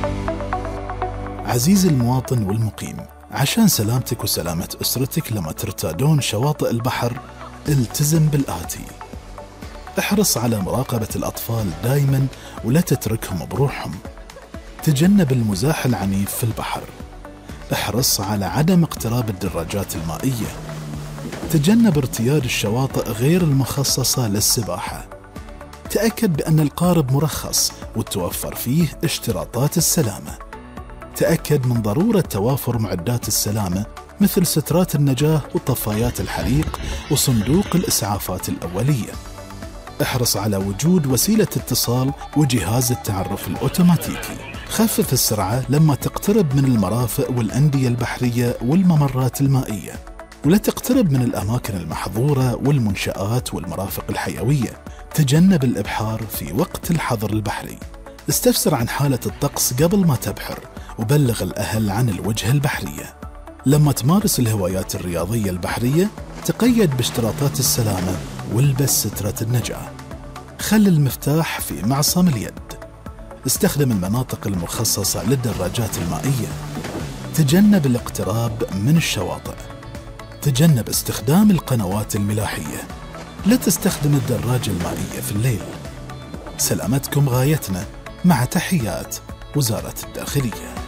عزيزي المواطن والمقيم، عشان سلامتك وسلامة أسرتك لما ترتادون شواطئ البحر، التزم بالآتي: احرص على مراقبة الأطفال دائما ولا تتركهم بروحهم. تجنب المزاح العنيف في البحر. احرص على عدم اقتراب الدراجات المائية. تجنب ارتياد الشواطئ غير المخصصة للسباحة. تأكد بأن القارب مرخص وتوفر فيه اشتراطات السلامة. تأكد من ضرورة توافر معدات السلامة مثل سترات النجاة وطفايات الحريق وصندوق الإسعافات الأولية. احرص على وجود وسيلة اتصال وجهاز التعرف الأوتوماتيكي. خفف السرعة لما تقترب من المرافق والأندية البحرية والممرات المائية، ولا تقترب من الأماكن المحظورة والمنشآت والمرافق الحيوية. تجنب الإبحار في وقت الحظر البحري. استفسر عن حالة الطقس قبل ما تبحر، وبلغ الأهل عن الوجهة البحرية. لما تمارس الهوايات الرياضية البحرية، تقيد باشتراطات السلامة والبس سترة النجاة. خل المفتاح في معصم اليد. استخدم المناطق المخصصة للدراجات المائية. تجنب الاقتراب من الشواطئ. تجنب استخدام القنوات الملاحية. لا تستخدم الدراجة المائية في الليل. سلامتكم غايتنا، مع تحيات وزارة الداخلية.